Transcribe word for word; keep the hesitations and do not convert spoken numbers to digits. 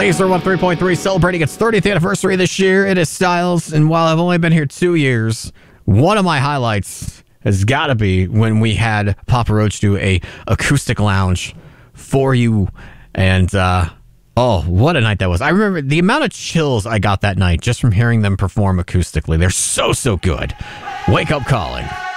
Laser one three point three celebrating its thirtieth anniversary this year. It is Styles, and while I've only been here two years, one of my highlights has got to be when we had Papa Roach do a acoustic lounge for you, and uh, oh, what a night that was. I remember the amount of chills I got that night just from hearing them perform acoustically. They're so, so good. Wake Up Calling.